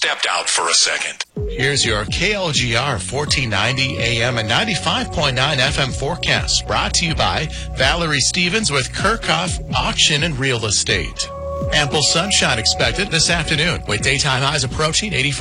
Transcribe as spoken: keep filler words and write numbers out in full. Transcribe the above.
stepped out for a second. Here's your K L G R fourteen ninety A M and ninety-five point nine F M forecast, brought to you by Valerie Stevens with Kirchhoff Auction and Real Estate. Ample sunshine expected this afternoon, with daytime highs approaching eighty-five.